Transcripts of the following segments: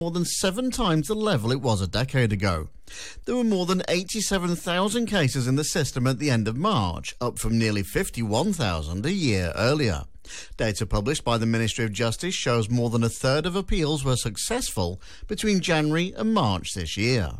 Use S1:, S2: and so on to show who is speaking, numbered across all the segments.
S1: more than 7 times the level it was a decade ago. There were more than 87,000 cases in the system at the end of March, up from nearly 51,000 a year earlier. Data published by the Ministry of Justice shows more than a third of appeals were successful between January and March this year.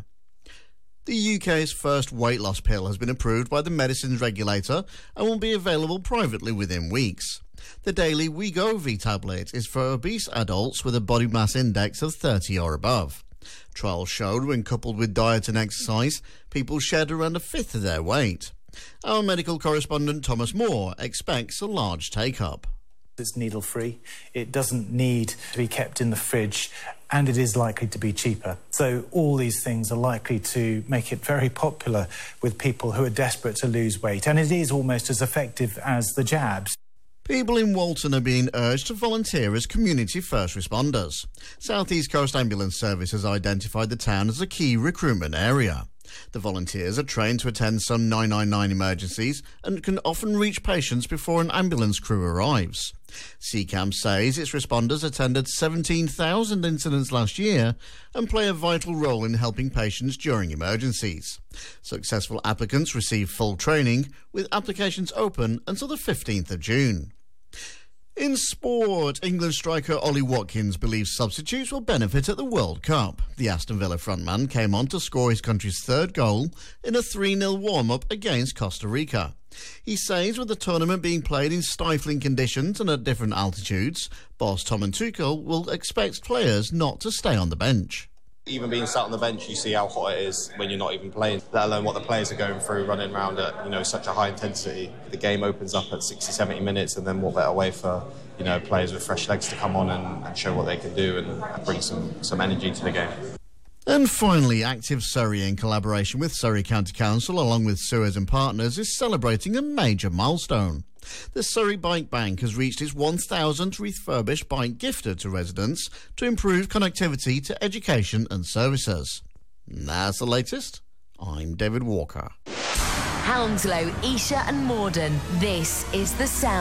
S1: The UK's first weight loss pill has been approved by the medicines regulator and will be available privately within weeks. The daily Wegovy tablet is for obese adults with a body mass index of 30 or above. Trials showed when coupled with diet and exercise, people shed around a fifth of their weight. Our medical correspondent Thomas Moore expects a large take-up.
S2: It's needle-free, it doesn't need to be kept in the fridge, and it is likely to be cheaper. So all these things are likely to make it very popular with people who are desperate to lose weight, and it is almost as effective as the jabs.
S1: People in Walton are being urged to volunteer as community first responders. South East Coast Ambulance Service has identified the town as a key recruitment area. The volunteers are trained to attend some 999 emergencies and can often reach patients before an ambulance crew arrives. CCAM says its responders attended 17,000 incidents last year and play a vital role in helping patients during emergencies. Successful applicants receive full training, with applications open until the 15th of June. In sport, England striker Ollie Watkins believes substitutes will benefit at the World Cup. The Aston Villa frontman came on to score his country's third goal in a 3-0 warm-up against Costa Rica. He says with the tournament being played in stifling conditions and at different altitudes, boss Thomas Tuchel will expect players not to stay on the bench.
S3: Even being sat on the bench, you see how hot it is when you're not even playing, let alone what the players are going through running around at, such a high intensity. The game opens up at 60, 70 minutes, and then what better way for, players with fresh legs to come on and show what they can do and bring some energy to the game.
S1: And finally, Active Surrey, in collaboration with Surrey County Council, along with Suez and Partners, is celebrating a major milestone. The Surrey Bike Bank has reached its 1,000th refurbished bike gifted to residents to improve connectivity to education and services. That's the latest. I'm David Walker.
S4: Hounslow, Esher and Morden. This is The Sound.